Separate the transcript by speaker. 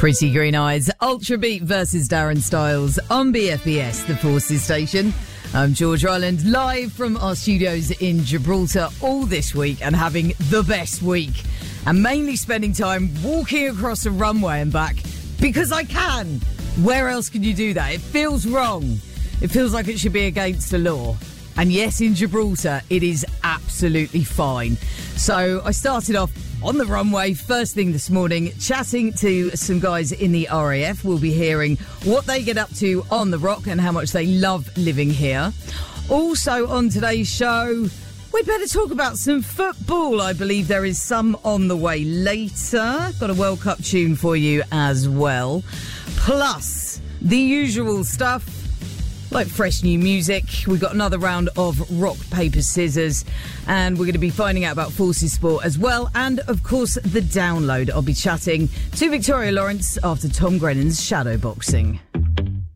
Speaker 1: Pretty Green Eyes, Ultra Beat versus Darren Styles on BFBS, the Forces station. I'm George Ryland, live from our studios in Gibraltar all this week and having the best week. And mainly spending time walking across a runway and back because I can. Where else can you do that? It feels wrong. It feels like it should be against the law. And yes, in Gibraltar, it is absolutely fine. So I started off on the runway first thing this morning, chatting to some guys in the RAF. We'll be hearing what they get up to on the rock and how much they love living here. Also on today's show, we'd better talk about some football. I believe there is some on the way later. Got a World Cup tune for you as well. Plus, the usual stuff, like fresh new music. We've got another round of rock, paper, scissors, and we're going to be finding out about Forces Sport as well. And, of course, the download. I'll be chatting to Victoria Lawrence after Tom Grennan's shadowboxing.